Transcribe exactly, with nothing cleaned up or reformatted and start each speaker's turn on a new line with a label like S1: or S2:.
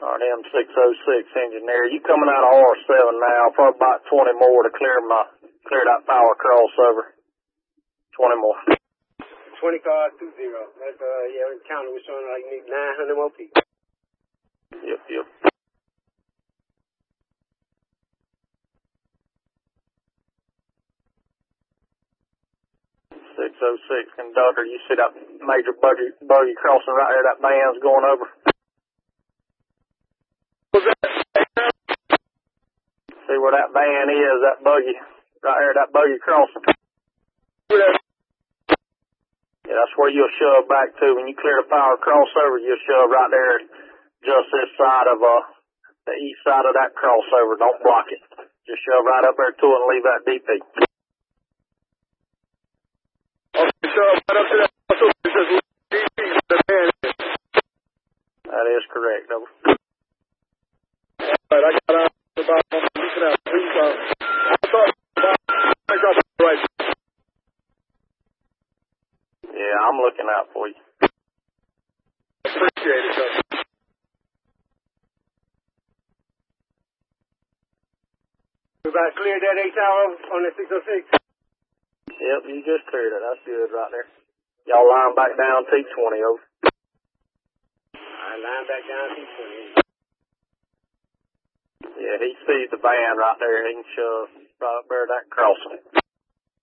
S1: R M six oh six engineer. You coming out of R seven now, probably about twenty more to clear my, clear that power crossover. twenty more.
S2: twenty cars, two zero. That's, uh, yeah, the counter was showing like you need nine hundred more people.
S1: Yep, yep. six oh six conductor, you see that major buggy, buggy crossing right there, that van's going over. See where that van is, that buggy, right there, that buggy crossing. Yeah, that's where you'll shove back to. When you clear the power crossover, you'll shove right there, just this side of, uh, the east side of that crossover. Don't block it. Just shove right up there to it and leave that D P.
S2: Okay, so right up to that crossover, it says D P, the van is.
S1: That is correct, over.
S2: Alright, I got out about, listen out, please, uh, I thought about, I got it right.
S1: Yeah, I'm looking out for you.
S2: Appreciate it, sir. We about cleared that eight tower on the six oh six?
S1: Yep, you just cleared it. That's good right there. Y'all line back down T twenty, over.
S2: Alright, line back down T twenty.
S1: Yeah, he sees the van right there. He can shove right up there that crossing.